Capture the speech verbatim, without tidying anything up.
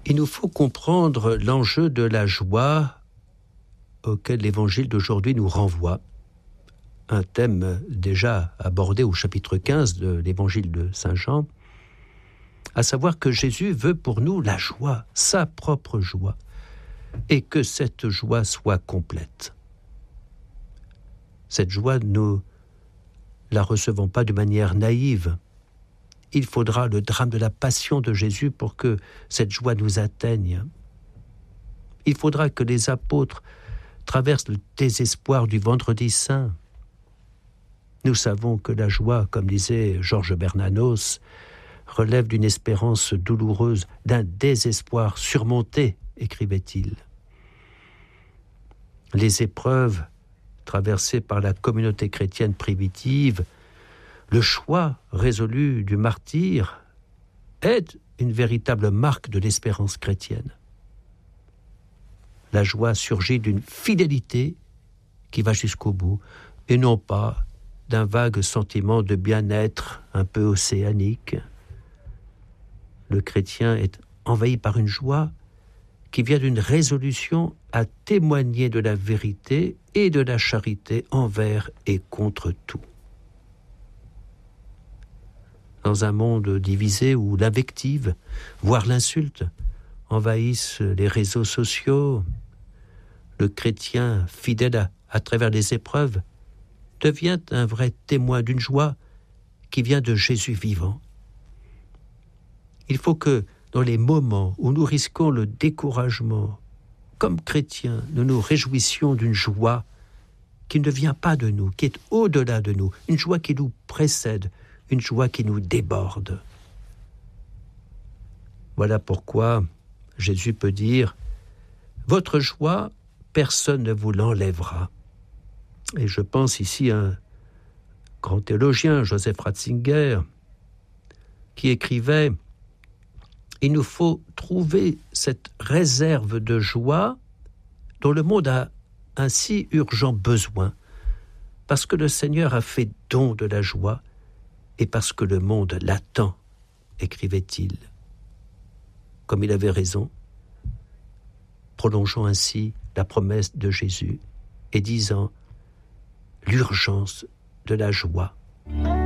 Il nous faut comprendre l'enjeu de la joie auquel l'évangile d'aujourd'hui nous renvoie. Un thème déjà abordé au chapitre quinze de l'évangile de Saint Jean, à savoir que Jésus veut pour nous la joie, sa propre joie, et que cette joie soit complète. Cette joie, nous la recevons pas de manière naïve. Il faudra le drame de la passion de Jésus pour que cette joie nous atteigne. Il faudra que les apôtres traversent le désespoir du vendredi saint. Nous savons que la joie, comme disait Georges Bernanos, relève d'une espérance douloureuse, d'un désespoir surmonté, écrivait-il. Les épreuves traversées par la communauté chrétienne primitive, le choix résolu du martyr est une véritable marque de l'espérance chrétienne. La joie surgit d'une fidélité qui va jusqu'au bout, et non pas d'un vague sentiment de bien-être un peu océanique. Le chrétien est envahi par une joie qui vient d'une résolution à témoigner de la vérité et de la charité envers et contre tout. Dans un monde divisé où l'invective, voire l'insulte, envahissent les réseaux sociaux, le chrétien, fidèle à, à travers les épreuves, devient un vrai témoin d'une joie qui vient de Jésus vivant. Il faut que, dans les moments où nous risquons le découragement, comme chrétiens, nous nous réjouissions d'une joie qui ne vient pas de nous, qui est au-delà de nous, une joie qui nous précède, une joie qui nous déborde. Voilà pourquoi Jésus peut dire « Votre joie, personne ne vous l'enlèvera ». Et je pense ici à un grand théologien, Joseph Ratzinger, qui écrivait « Il nous faut trouver cette réserve de joie dont le monde a un si urgent besoin, parce que le Seigneur a fait don de la joie et parce que le monde l'attend », écrivait-il. Comme il avait raison, prolongeons ainsi la promesse de Jésus et disant l'urgence de la joie.